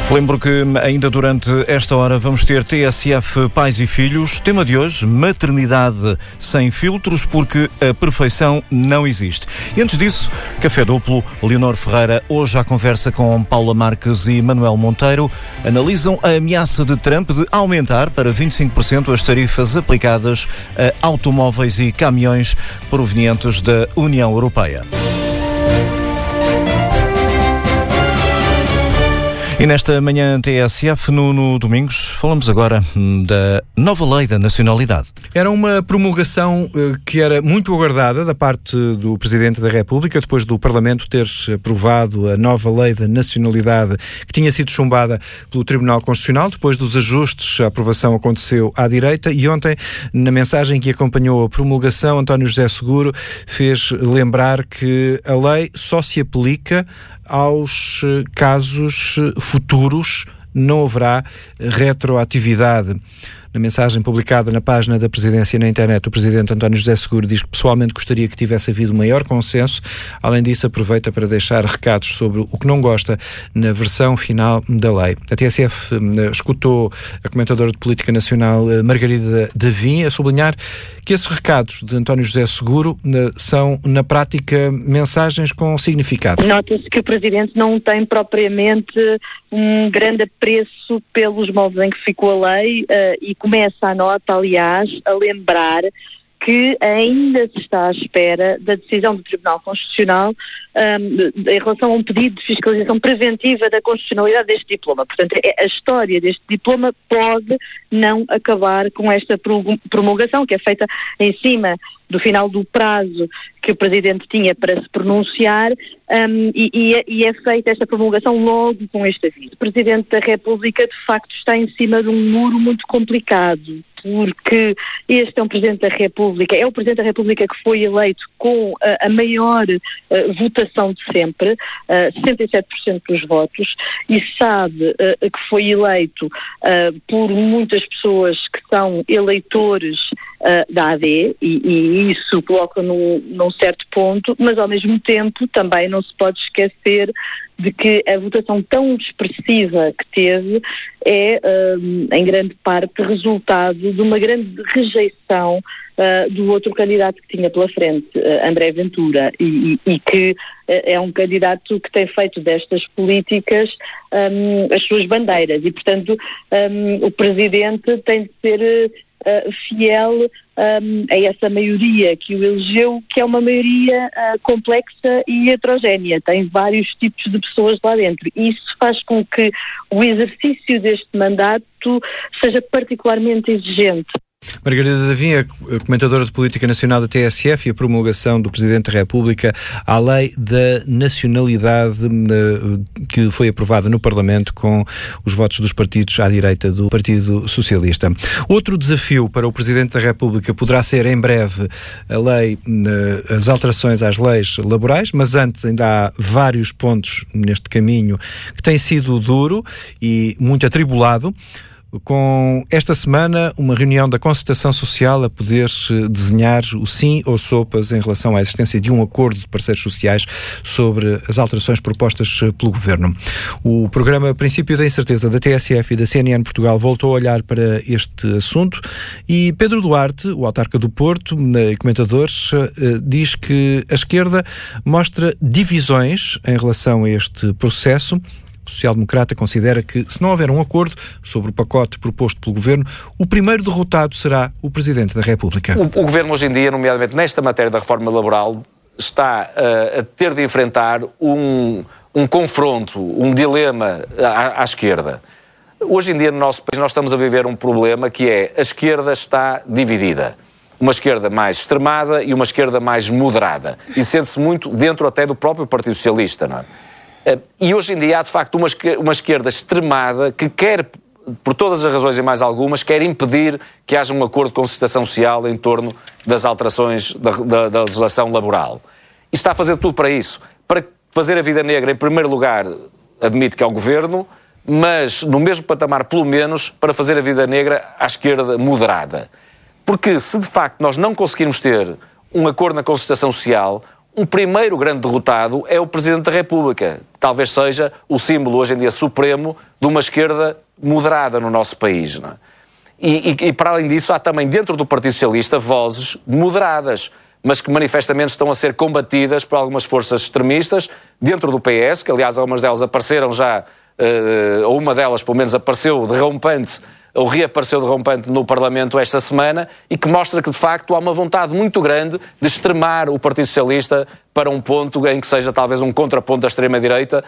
Lembro que ainda durante esta hora vamos ter TSF Pais e Filhos. Tema de hoje, maternidade sem filtros, porque a perfeição não existe. E antes disso, Café Duplo, Leonor Ferreira, hoje à conversa com Paula Marques e Manuel Monteiro, analisam a ameaça de Trump de aumentar para 25% as tarifas aplicadas a automóveis e caminhões provenientes da União Europeia. E nesta manhã TSF, no Domingos, falamos agora da nova lei da nacionalidade. Era uma promulgação que era muito aguardada da parte do Presidente da República, depois do Parlamento ter aprovado a nova lei da nacionalidade que tinha sido chumbada pelo Tribunal Constitucional. Depois dos ajustes, a aprovação aconteceu à direita e ontem, na mensagem que acompanhou a promulgação, António José Seguro fez lembrar que a lei só se aplica aos casos futuros, não haverá retroatividade. Na mensagem publicada na página da Presidência na internet, o Presidente António José Seguro diz que pessoalmente gostaria que tivesse havido maior consenso. Além disso, aproveita para deixar recados sobre o que não gosta na versão final da lei. A TSF escutou a comentadora de política nacional Margarida Davim a sublinhar que esses recados de António José Seguro são, na prática, mensagens com significado. Nota-se que o Presidente não tem propriamente um grande apreço pelos moldes em que ficou a lei e começa a nota, aliás, a lembrar que ainda se está à espera da decisão do Tribunal Constitucional em relação a um pedido de fiscalização preventiva da constitucionalidade deste diploma. Portanto, a história deste diploma pode não acabar com esta promulgação, que é feita em cima do final do prazo que o Presidente tinha para se pronunciar, e é feita esta promulgação logo com este aviso. O Presidente da República, de facto, está em cima de um muro muito complicado, porque este é um Presidente da República, é o Presidente da República que foi eleito com a maior votação de sempre, 67% dos votos, e sabe que foi eleito por muitas pessoas que são eleitores da AD, e isso coloca num certo ponto, mas ao mesmo tempo também não se pode esquecer de que a votação tão expressiva que teve é, em grande parte, resultado de uma grande rejeição do outro candidato que tinha pela frente, André Ventura, e que é um candidato que tem feito destas políticas as suas bandeiras, e portanto o Presidente tem de ser fiel a essa maioria que o elegeu, que é uma maioria complexa e heterogénea, tem vários tipos de pessoas lá dentro. Isso faz com que o exercício deste mandato seja particularmente exigente. Margarida Davim, a comentadora de política nacional da TSF, e a promulgação do Presidente da República à lei da nacionalidade que foi aprovada no Parlamento com os votos dos partidos à direita do Partido Socialista. Outro desafio para o Presidente da República poderá ser em breve a lei, as alterações às leis laborais, mas antes ainda há vários pontos neste caminho que tem sido duro e muito atribulado. Com esta semana uma reunião da Concertação Social a poder desenhar o sim ou sopas em relação à existência de um acordo de parceiros sociais sobre as alterações propostas pelo Governo. O programa Princípio da Incerteza da TSF e da CNN Portugal voltou a olhar para este assunto e Pedro Duarte, o autarca do Porto, comentador, diz que a esquerda mostra divisões em relação a este processo. O social-democrata considera que, se não houver um acordo sobre o pacote proposto pelo Governo, o primeiro derrotado será o Presidente da República. O Governo hoje em dia, nomeadamente nesta matéria da reforma laboral, está a ter de enfrentar um confronto, um dilema à esquerda. Hoje em dia no nosso país nós estamos a viver um problema que é a esquerda está dividida. Uma esquerda mais extremada e uma esquerda mais moderada. E sente-se muito dentro até do próprio Partido Socialista, não é? E hoje em dia há de facto uma esquerda extremada que quer, por todas as razões e mais algumas, quer impedir que haja um acordo de concertação social em torno das alterações da legislação laboral. E está a fazer tudo para isso. Para fazer a vida negra, em primeiro lugar, admite que é o Governo, mas no mesmo patamar, pelo menos, para fazer a vida negra à esquerda moderada. Porque se de facto nós não conseguirmos ter um acordo na concertação social, Um primeiro grande derrotado é o Presidente da República, que talvez seja o símbolo hoje em dia supremo de uma esquerda moderada no nosso país, não é? E para além disso, há também dentro do Partido Socialista vozes moderadas, mas que manifestamente estão a ser combatidas por algumas forças extremistas dentro do PS, que aliás algumas delas apareceram já, ou uma delas pelo menos apareceu derrompante, ou reapareceu derrompante no Parlamento esta semana, e que mostra que de facto há uma vontade muito grande de extremar o Partido Socialista para um ponto em que seja talvez um contraponto da extrema-direita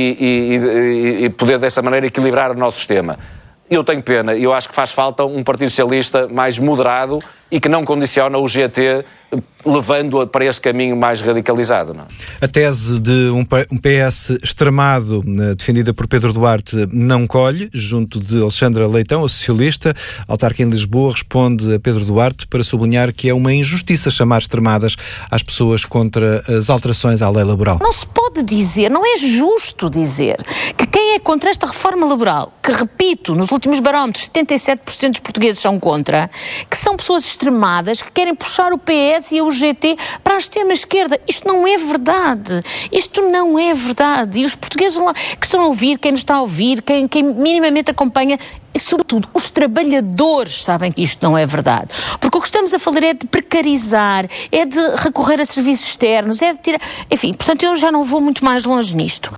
e poder dessa maneira equilibrar o nosso sistema. Eu tenho pena, eu acho que faz falta um Partido Socialista mais moderado e que não condiciona o GT, levando-a para este caminho mais radicalizado. Não? A tese de um PS extremado, defendida por Pedro Duarte, não colhe, junto de Alexandra Leitão, a socialista. Autarca em Lisboa responde a Pedro Duarte para sublinhar que é uma injustiça chamar extremadas às pessoas contra as alterações à lei laboral. Não se pode dizer, não é justo dizer que quem é contra esta reforma laboral, que repito, nos últimos barómetros 77% dos portugueses são contra, que são pessoas extremadas que querem puxar o PS e a UGT para a extrema-esquerda. Isto não é verdade. Isto não é verdade. E os portugueses lá que estão a ouvir, quem nos está a ouvir, quem minimamente acompanha, e sobretudo os trabalhadores sabem que isto não é verdade. Porque o que estamos a falar é de precarizar, é de recorrer a serviços externos, é de tirar... Enfim, portanto eu já não vou muito mais longe nisto.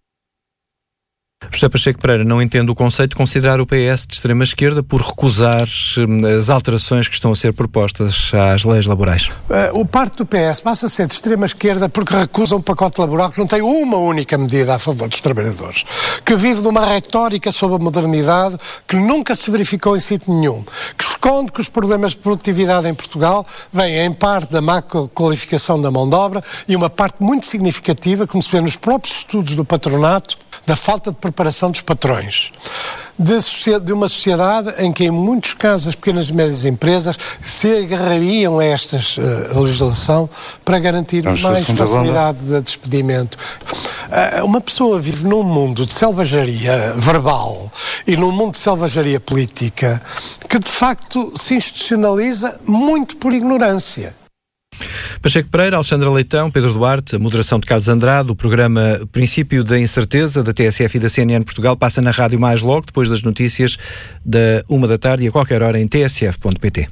José Pacheco Pereira não entende o conceito de considerar o PS de extrema-esquerda por recusar as alterações que estão a ser propostas às leis laborais. O parte do PS passa a ser de extrema-esquerda porque recusa um pacote laboral que não tem uma única medida a favor dos trabalhadores, que vive numa retórica sobre a modernidade que nunca se verificou em sítio nenhum, que esconde que os problemas de produtividade em Portugal vêm em parte da má qualificação da mão de obra e uma parte muito significativa, como se vê nos próprios estudos do patronato, da falta de preparação dos patrões. De uma sociedade em que, em muitos casos, as pequenas e médias empresas se agarrariam a esta legislação para garantir mais facilidade de despedimento. Uma pessoa vive num mundo de selvageria verbal e num mundo de selvageria política que, de facto, se institucionaliza muito por ignorância. Pacheco Pereira, Alexandra Leitão, Pedro Duarte, a moderação de Carlos Andrade, o programa Princípio da Incerteza da TSF e da CNN Portugal passa na rádio mais logo, depois das notícias da 13h e a qualquer hora em tsf.pt.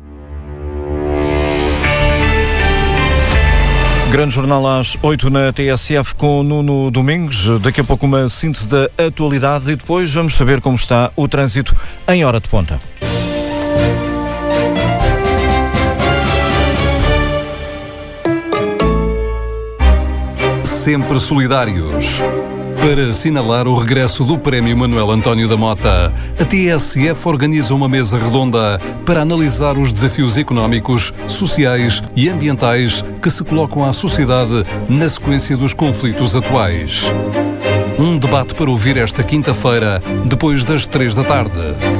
Grande jornal às 8 na TSF com Nuno Domingos. Daqui a pouco uma síntese da atualidade e depois vamos saber como está o trânsito em hora de ponta. Sempre solidários. Para assinalar o regresso do Prémio Manuel António da Mota, a TSF organiza uma mesa redonda para analisar os desafios económicos, sociais e ambientais que se colocam à sociedade na sequência dos conflitos atuais. Um debate para ouvir esta quinta-feira, depois das 15h.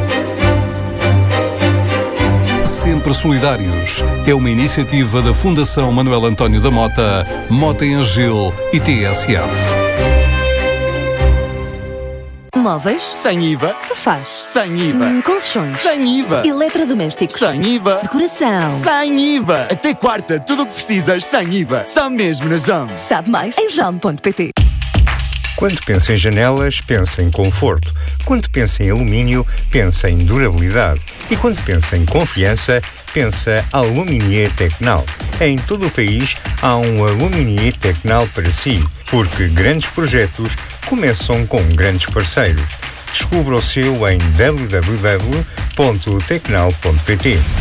Sempre Solidários é uma iniciativa da Fundação Manuel António da Mota, Mota em Agil e TSF. Móveis? Sem IVA. Sofás? Sem IVA. Colchões? Sem IVA. Eletrodomésticos? Sem IVA. Decoração? Sem IVA. Até quarta, tudo o que precisas sem IVA. Só mesmo na JOM. Sabe mais em JOM.pt. Quando pensa em janelas, pensa em conforto. Quando pensa em alumínio, pensa em durabilidade. E quando pensa em confiança, pensa Aluminier Tecnal. Em todo o país há um Aluminier Tecnal para si, porque grandes projetos começam com grandes parceiros. Descubra o seu em www.tecnal.pt.